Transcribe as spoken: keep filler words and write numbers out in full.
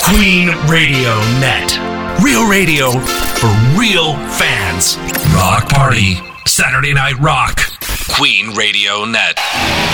Queen Radio Net. Real radio for real fans. Rock Party. Saturday Night Rock. Queen Radio Net.